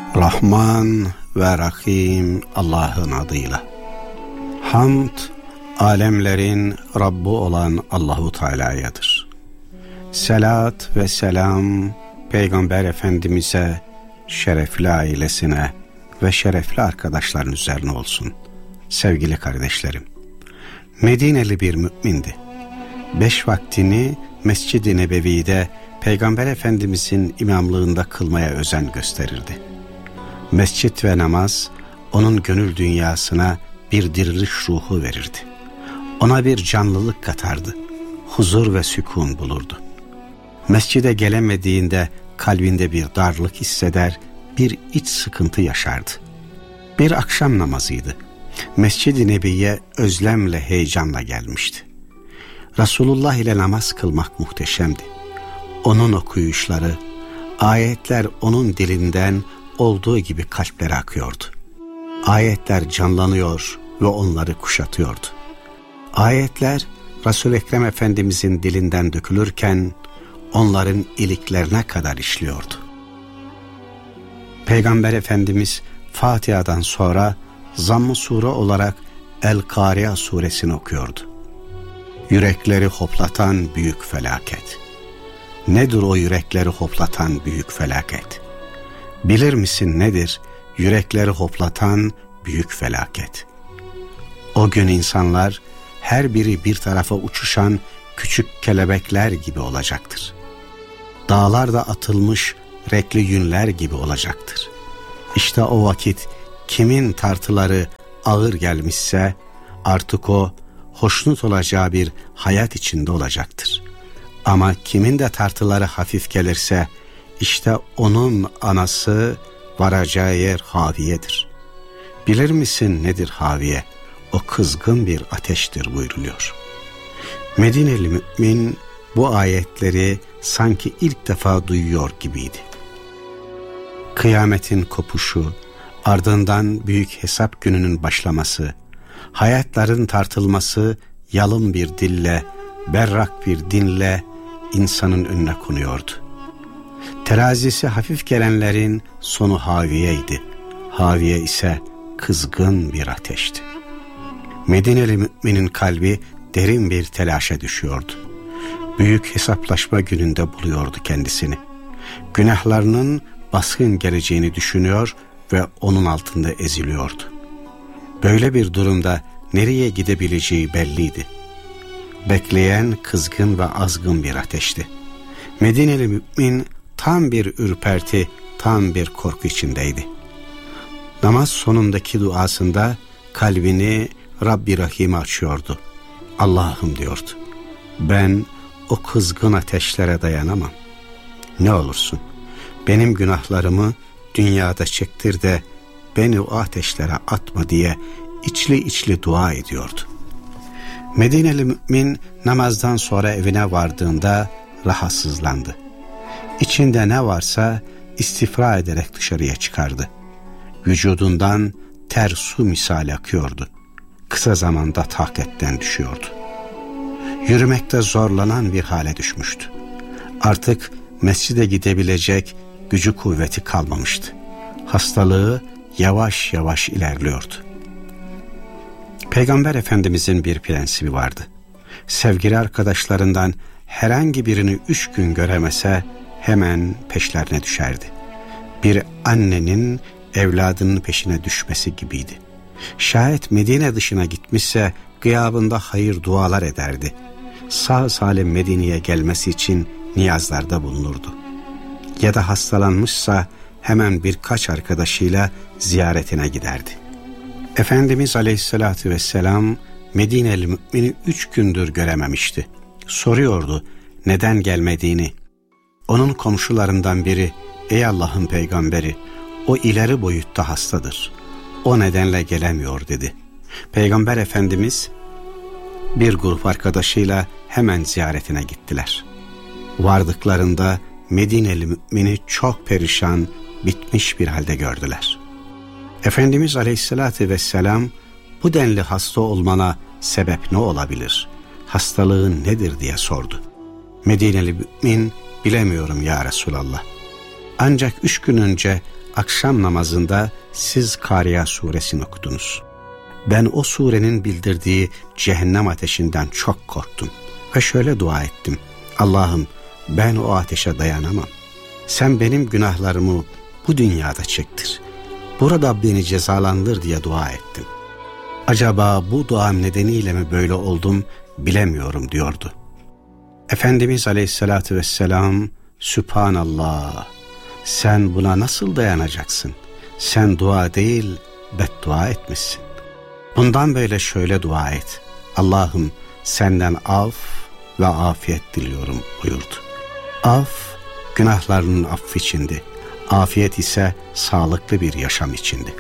Rahman ve Rahim Allah'ın adıyla. Hamd, alemlerin Rabbi olan Allahu Teala'yadır. Selat ve selam Peygamber Efendimiz'e, şerefli ailesine ve şerefli arkadaşların üzerine olsun. Sevgili kardeşlerim, Medineli bir mümindi. 5 vaktini Mescid-i Nebevi'de Peygamber Efendimiz'in imamlığında kılmaya özen gösterirdi. Mescit ve namaz onun gönül dünyasına bir diriliş ruhu verirdi. Ona bir canlılık katardı. Huzur ve sükun bulurdu. Mescide gelemediğinde kalbinde bir darlık hisseder, bir iç sıkıntı yaşardı. Bir akşam namazıydı. Mescid-i Nebi'ye özlemle, heyecanla gelmişti. Resulullah ile namaz kılmak muhteşemdi. Onun okuyuşları, ayetler onun dilinden olduğu gibi kalplere akıyordu. Ayetler canlanıyor ve onları kuşatıyordu. Ayetler Resul-i Ekrem Efendimizin dilinden dökülürken onların iliklerine kadar işliyordu. Peygamber Efendimiz Fatiha'dan sonra zamm-ı sure olarak El-Kari'a suresini okuyordu. Yürekleri hoplatan büyük felaket. Nedir o yürekleri hoplatan büyük felaket? Bilir misin nedir yürekleri hoplatan büyük felaket? O gün insanlar her biri bir tarafa uçuşan küçük kelebekler gibi olacaktır. Dağlarda atılmış renkli yünler gibi olacaktır. İşte o vakit kimin tartıları ağır gelmişse artık o hoşnut olacağı bir hayat içinde olacaktır. Ama kimin de tartıları hafif gelirse işte onun anası varacağı yer haviyedir. Bilir misin nedir haviye? O kızgın bir ateştir buyruluyor. Medineli mümin bu ayetleri sanki ilk defa duyuyor gibiydi. Kıyametin kopuşu, ardından büyük hesap gününün başlaması, hayatların tartılması yalın bir dille, berrak bir dinle insanın önüne konuyordu. Terazisi hafif gelenlerin sonu haviyeydi. Haviye ise kızgın bir ateşti. Medineli müminin kalbi derin bir telaşa düşüyordu. Büyük hesaplaşma gününde buluyordu kendisini. Günahlarının baskın geleceğini düşünüyor ve onun altında eziliyordu. Böyle bir durumda nereye gidebileceği belliydi. Bekleyen kızgın ve azgın bir ateşti. Medineli mümin tam bir ürperti, tam bir korku içindeydi. Namaz sonundaki duasında kalbini Rabbi Rahim'e açıyordu. Allah'ım diyordu, ben o kızgın ateşlere dayanamam. Ne olursun benim günahlarımı dünyada çektir de beni o ateşlere atma diye içli içli dua ediyordu. Medineli mümin namazdan sonra evine vardığında rahatsızlandı. İçinde ne varsa istifra ederek dışarıya çıkardı. Vücudundan ter su misali akıyordu. Kısa zamanda takatten düşüyordu. Yürümekte zorlanan bir hale düşmüştü. Artık mescide gidebilecek gücü kuvveti kalmamıştı. Hastalığı yavaş yavaş ilerliyordu. Peygamber Efendimizin bir prensibi vardı. Sevgili arkadaşlarından herhangi birini 3 gün göremese hemen peşlerine düşerdi. Bir annenin evladının peşine düşmesi gibiydi. Şayet Medine dışına gitmişse gıyabında hayır dualar ederdi. Sağ salim Medine'ye gelmesi için niyazlarda bulunurdu. Ya da hastalanmışsa hemen birkaç arkadaşıyla ziyaretine giderdi. Efendimiz Aleyhisselatü Vesselam Medineli mümini 3 gündür görememişti. Soruyordu neden gelmediğini. Onun komşularından biri, ey Allah'ın peygamberi, o ileri boyutta hastadır. O nedenle gelemiyor dedi. Peygamber Efendimiz bir grup arkadaşıyla hemen ziyaretine gittiler. Vardıklarında Medineli mümini çok perişan, bitmiş bir halde gördüler. Efendimiz Aleyhisselatü Vesselam bu denli hasta olmana sebep ne olabilir? Hastalığın nedir diye sordu. Medineli mümin bilemiyorum ya Resulallah. Ancak 3 gün önce akşam namazında siz Kariya suresini okudunuz. Ben o surenin bildirdiği cehennem ateşinden çok korktum ve şöyle dua ettim. Allah'ım, ben o ateşe dayanamam. Sen benim günahlarımı bu dünyada çektir. Burada beni cezalandır diye dua ettim. Acaba bu duam nedeniyle mi böyle oldum bilemiyorum diyordu. Efendimiz Aleyhisselatü Vesselam, Sübhanallah, sen buna nasıl dayanacaksın? Sen dua değil, beddua etmişsin. Bundan böyle şöyle dua et. Allah'ım, senden af ve afiyet diliyorum buyurdu. Af, günahlarının affı içindi. Afiyet ise sağlıklı bir yaşam içindi.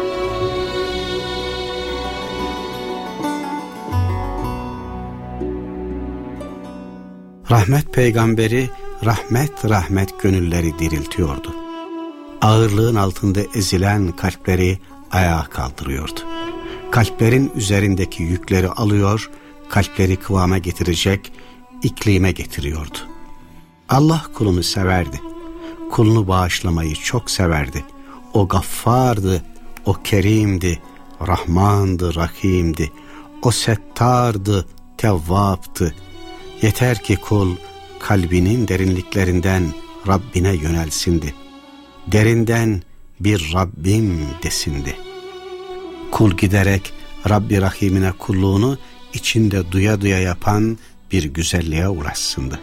Rahmet peygamberi rahmet gönülleri diriltiyordu. Ağırlığın altında ezilen kalpleri ayağa kaldırıyordu. Kalplerin üzerindeki yükleri alıyor, kalpleri kıvama getirecek, iklime getiriyordu. Allah kulunu severdi. Kulunu bağışlamayı çok severdi. O Gaffar'dı, o Kerim'di, Rahman'dı, Rahim'di. O Settar'dı, Tevvap'tı. Yeter ki kul kalbinin derinliklerinden Rabbine yönelsindi. Derinden bir Rabbim desindi. Kul giderek Rabbi Rahim'ine kulluğunu içinde duya duya yapan bir güzelliğe ulaşsındı.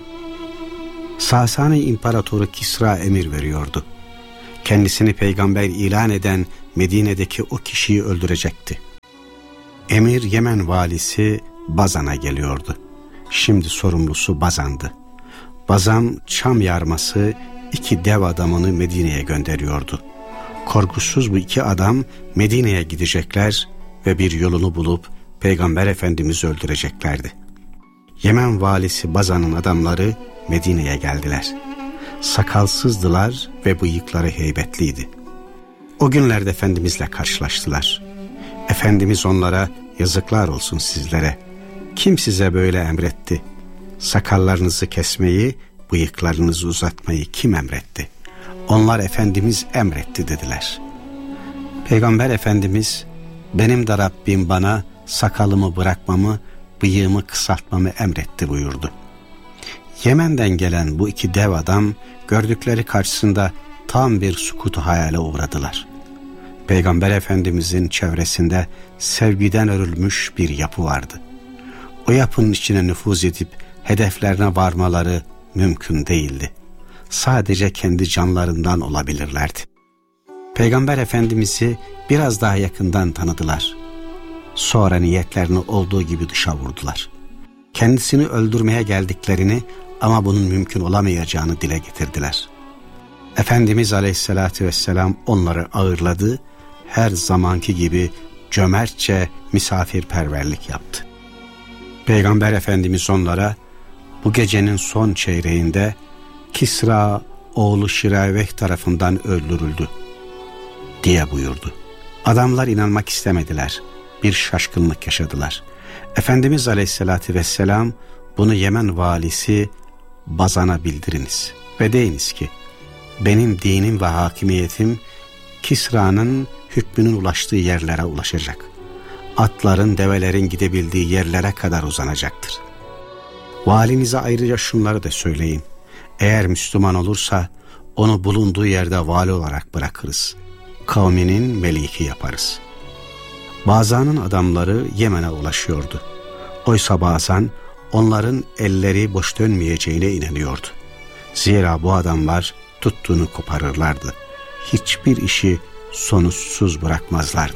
Sasani İmparatoru Kisra emir veriyordu. Kendisini peygamber ilan eden Medine'deki o kişiyi öldürecekti. Emir Yemen valisi Bazan'a geliyordu. Şimdi sorumlusu Bazan'dı. Bazan çam yarması 2 dev adamını Medine'ye gönderiyordu. Korkusuz bu 2 adam Medine'ye gidecekler ve bir yolunu bulup Peygamber Efendimiz'i öldüreceklerdi. Yemen valisi Bazan'ın adamları Medine'ye geldiler. Sakalsızdılar ve bıyıkları heybetliydi. O günlerde Efendimizle karşılaştılar. Efendimiz onlara, yazıklar olsun sizlere. Kim size böyle emretti? Sakallarınızı kesmeyi, bıyıklarınızı uzatmayı kim emretti? Onlar Efendimiz emretti dediler. Peygamber Efendimiz, benim de Rabbim bana sakalımı bırakmamı, bıyığımı kısaltmamı emretti buyurdu. Yemen'den gelen bu 2 dev adam gördükleri karşısında tam bir sukutu hayale uğradılar. Peygamber Efendimizin çevresinde sevgiden örülmüş bir yapı vardı. O yapının içine nüfuz edip hedeflerine varmaları mümkün değildi. Sadece kendi canlarından olabilirlerdi. Peygamber Efendimiz'i biraz daha yakından tanıdılar. Sonra niyetlerini olduğu gibi dışa vurdular. Kendisini öldürmeye geldiklerini ama bunun mümkün olamayacağını dile getirdiler. Efendimiz Aleyhisselatü Vesselam onları ağırladı, her zamanki gibi cömertçe misafirperverlik yaptı. Peygamber Efendimiz onlara, bu gecenin son çeyreğinde Kisra oğlu Şiraveh tarafından öldürüldü diye buyurdu. Adamlar inanmak istemediler, bir şaşkınlık yaşadılar. Efendimiz Aleyhisselatü Vesselam, bunu Yemen valisi Bazan'a bildiriniz ve deyiniz ki, benim dinim ve hakimiyetim Kisra'nın hükmünün ulaştığı yerlere ulaşacak. Atların, develerin gidebildiği yerlere kadar uzanacaktır. Valinize ayrıca şunları da söyleyin. Eğer Müslüman olursa onu bulunduğu yerde vali olarak bırakırız. Kavminin meliki yaparız. Bazan'ın adamları Yemen'e ulaşıyordu. Oysa Bazan onların elleri boş dönmeyeceğine inanıyordu. Zira bu adamlar tuttuğunu koparırlardı. Hiçbir işi sonuçsuz bırakmazlardı.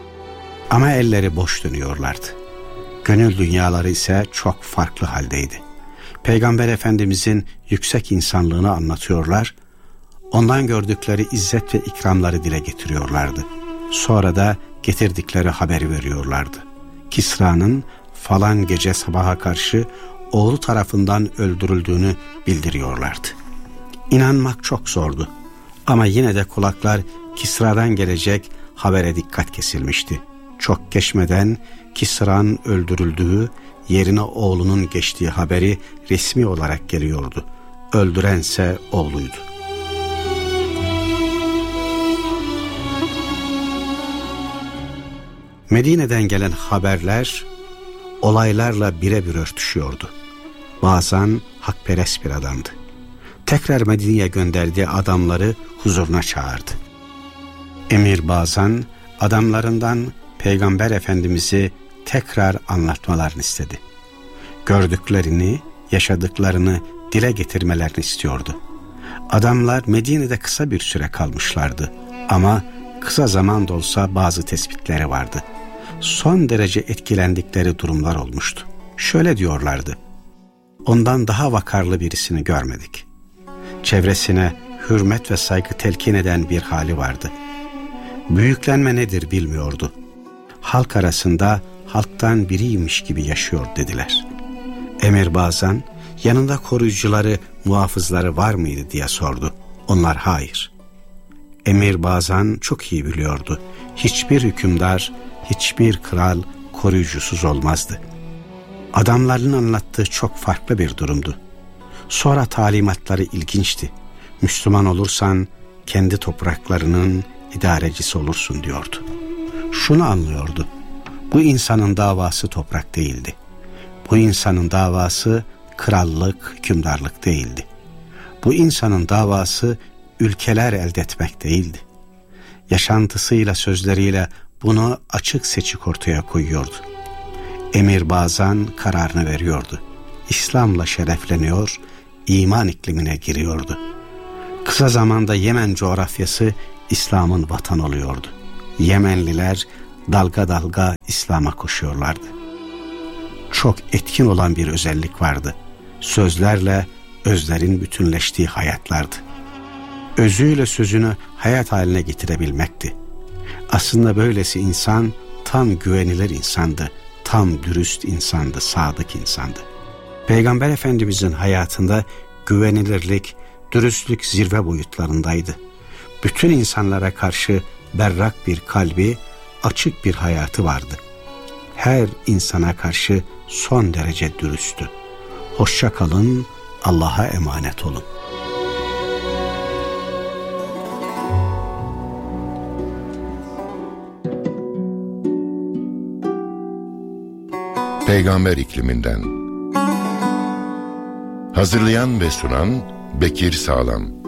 Ama elleri boş dönüyorlardı. Gönül dünyaları ise çok farklı haldeydi. Peygamber Efendimizin yüksek insanlığını anlatıyorlar, ondan gördükleri izzet ve ikramları dile getiriyorlardı. Sonra da getirdikleri haberi veriyorlardı. Kisra'nın falan gece sabaha karşı oğlu tarafından öldürüldüğünü bildiriyorlardı. İnanmak çok zordu ama yine de kulaklar Kisra'dan gelecek habere dikkat kesilmişti. Çok geçmeden Kisra'nın öldürüldüğü, yerine oğlunun geçtiği haberi resmi olarak geliyordu. Öldürense oğluydu. Medine'den gelen haberler olaylarla birebir örtüşüyordu. Bazen hakperest bir adamdı. Tekrar Medine'ye gönderdiği adamları huzuruna çağırdı. Emir bazen adamlarından Peygamber Efendimiz'i tekrar anlatmalarını istedi. Gördüklerini, yaşadıklarını dile getirmelerini istiyordu. Adamlar Medine'de kısa bir süre kalmışlardı ama kısa zamanda olsa bazı tespitleri vardı. Son derece etkilendikleri durumlar olmuştu. Şöyle diyorlardı: ondan daha vakarlı birisini görmedik. Çevresine hürmet ve saygı telkin eden bir hali vardı. Büyüklenme nedir bilmiyordu. Halk arasında halktan biriymiş gibi yaşıyor dediler. Emir bazen yanında koruyucuları, muhafızları var mıydı diye sordu. Onlar hayır. Emir bazen çok iyi biliyordu. Hiçbir hükümdar, hiçbir kral koruyucusuz olmazdı. Adamların anlattığı çok farklı bir durumdu. Sonra talimatları ilginçti. Müslüman olursan kendi topraklarının idarecisi olursun diyordu. Şunu anlıyordu: bu insanın davası toprak değildi. Bu insanın davası krallık, hükümdarlık değildi. Bu insanın davası ülkeler elde etmek değildi. Yaşantısıyla, sözleriyle bunu açık seçik ortaya koyuyordu. Emir bazen kararını veriyordu. İslam'la şerefleniyor, iman iklimine giriyordu. Kısa zamanda Yemen coğrafyası İslam'ın vatanı oluyordu. Yemenliler dalga dalga İslam'a koşuyorlardı. Çok etkin olan bir özellik vardı. Sözlerle özlerin bütünleştiği hayatlardı. Özüyle sözünü hayat haline getirebilmekti. Aslında böylesi insan tam güvenilir insandı, tam dürüst insandı, sadık insandı. Peygamber Efendimizin hayatında güvenilirlik, dürüstlük zirve boyutlarındaydı. Bütün insanlara karşı berrak bir kalbi, açık bir hayatı vardı. Her insana karşı son derece dürüsttü. Hoşça kalın, Allah'a emanet olun. Peygamber ikliminden. Hazırlayan ve sunan Bekir Sağlam.